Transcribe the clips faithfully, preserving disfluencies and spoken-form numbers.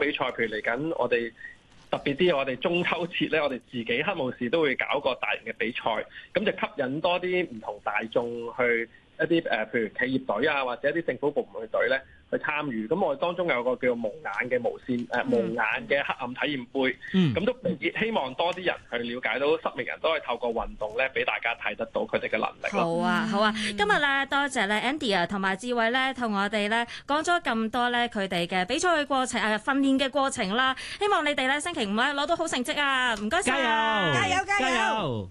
比賽，譬如嚟緊我哋特別啲，我哋中秋節咧，我哋自己黑武士都會搞個大型嘅比賽，咁就吸引多啲唔同大眾去一啲誒，譬如企業隊啊，或者一啲政府部門嘅隊咧去參與。咁我哋當中有個叫做蒙眼嘅無線誒、呃、蒙眼嘅黑暗體驗杯，咁、嗯、都希望多啲人去了解到失明人都可以透過運動咧，俾大家睇得到佢哋嘅能力。 好啊，好啊，今日咧多謝咧 Andy 啊，同埋智偉咧，同我哋咧講咗咁多咧佢哋嘅比賽嘅過程誒訓練嘅過程啦。希望你哋咧星期五咧攞到好成績啊！唔該晒， 加油！ 加油！ 加油！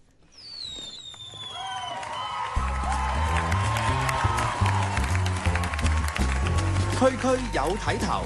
區區有睇頭。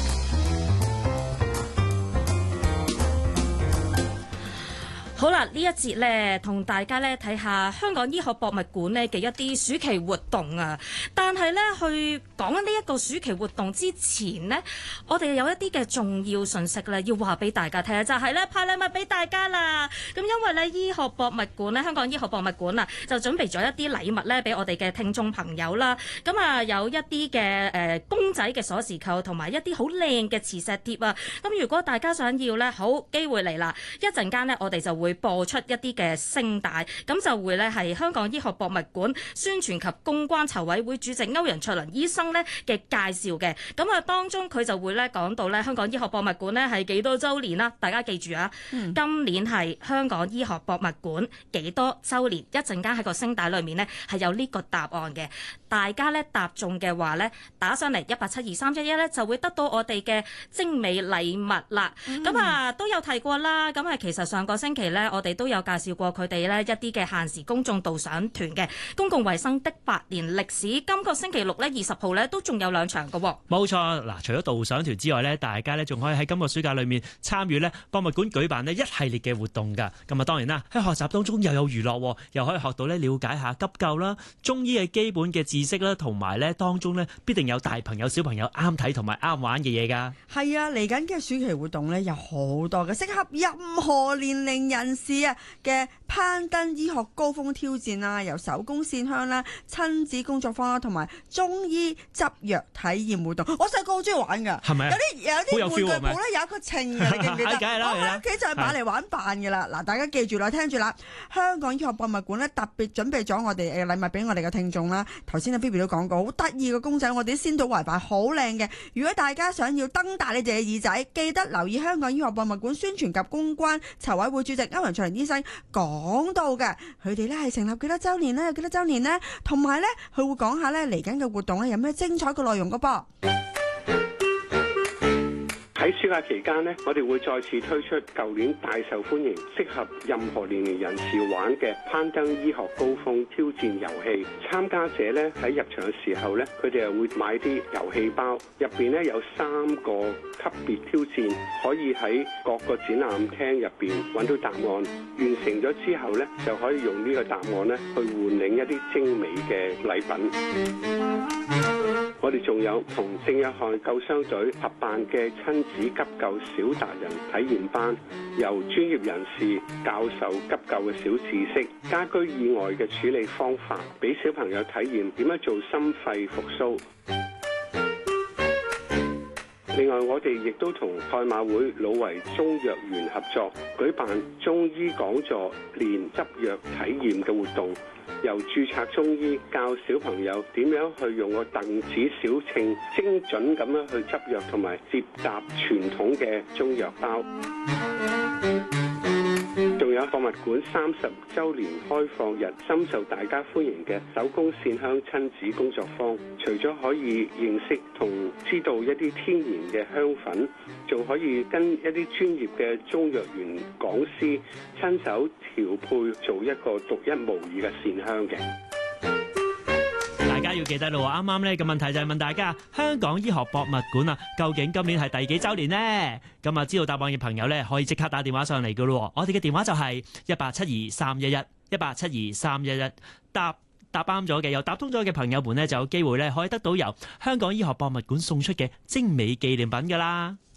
好啦，呢一節咧，同大家咧睇下香港醫學博物館咧嘅一啲暑期活動啊。但係咧，去講緊呢一個暑期活動之前呢，我哋有一啲嘅重要訊息咧，要話俾大家聽，就係咧派禮物俾大家啦。咁因為咧，醫學博物館咧，香港醫學博物館啊，就準備咗一啲禮物咧，俾我哋嘅聽眾朋友啦。咁啊，有一啲嘅誒公仔嘅鎖匙扣，同埋一啲好靚嘅磁石貼啊。咁如果大家想要咧，好機會嚟啦！一陣間咧，我哋就會播出一啲嘅聲帶，咁就會咧係香港醫學博物館宣傳及公關籌委會主席歐陽卓麟醫生咧嘅介紹嘅。咁啊，當中佢就會咧講到咧香港醫學博物館咧係幾多週年啦？大家記住啊，嗯、今年係香港醫學博物館幾多週年？一陣間喺個聲帶裏面咧係有呢個答案嘅。大家咧答中嘅話咧，打上嚟一八七二三一一咧就會得到我哋嘅精美禮物啦。咁、嗯、啊都有提過啦。咁啊其實上個星期咧，我哋都有介紹過佢哋咧一啲嘅限時公眾導賞團嘅公共衛生的百年歷史。今個星期六咧二十號咧都仲有兩場㗎喎。 冇錯，嗱，除咗導賞團之外咧，大家咧仲可以喺今個暑假裏面參與咧博物館舉辦呢一系列嘅活動㗎。咁啊當然啦，喺學習當中又有娛樂，又可以學到咧了解下急救啦、中醫嘅基本嘅知識啦，同埋咧當中咧必定有大朋友小朋友啱睇同埋啱玩嘅嘢㗎。 係啊，嚟緊嘅暑期活動咧有好多嘅，適合任何年齡人士啊嘅攀登醫學高峰挑戰啊，由手工線香啦、親子工作坊啦，同埋中醫執藥體驗活動。我細個好中意玩㗎， 係咪？ 有啲有啲玩具鋪咧有一個稱㗎，你記唔記得？我喺屋企就係買嚟玩扮㗎啦。嗱，大家記住啦，聽住啦，香港醫學博物館咧特別準備咗我哋誒禮物俾我哋嘅聽眾啦。頭先阿 Phoebe 都講過，好得意嘅公仔，我哋啲先睹為快，好靚嘅。如果大家想要瞪大你哋嘅耳仔，記得留意香港醫學博物館宣傳及公關籌委會主席歐陽卓麟醫生講到嘅，佢哋咧係成立幾多週年呢？有幾多週年呢？同埋咧，佢會講下咧嚟緊嘅活動咧有咩精彩嘅內容㗎噃。 喺暑假期間呢，我哋會再次推出舊年大受歡迎、適合任何年齡人士玩嘅攀登醫學高峰挑戰遊戲。參加者咧喺入場嘅時候咧，佢哋又會買啲遊戲包，入邊咧有三個級別挑戰，可以喺各個展覽廳入邊揾到答案。完成咗之後咧，就可以用呢個答案咧去換領一啲精美嘅禮品。我哋仲有同聖約翰救傷隊合辦嘅親子急救小達人體驗班，由專業人士教授急救嘅小知識、家居意外嘅處理方法，俾小朋友體驗點樣做心肺復甦。另外，我哋亦都同賽馬會老圍中藥園合作，舉辦中醫講座、練執藥體驗嘅活動。由註冊中醫教小朋友點樣去用個鄧子小秤精準咁樣去執藥，同埋接搭傳統嘅中藥包。仲有博物館三十週年開放日，深受大家歡迎嘅手工線香親子工作坊，除咗可以認識同知道一啲天然嘅香粉，仲可以跟一啲專業嘅中藥園講師親手調配，做一個獨一無二嘅線香嘅。 大家要記得咯，啱啱呢個問題就係問大家，香港醫學博物館啊，究竟今年係第幾週年呢？咁啊，知道答案嘅朋友呢，可以即刻打電話上嚟噶咯。我哋嘅電話就係一八七二三一一一八七二三一一。答答啱咗嘅，又答通咗嘅朋友們呢，就有機會呢，可以得到由香港醫學博物館送出嘅精美紀念品噶啦。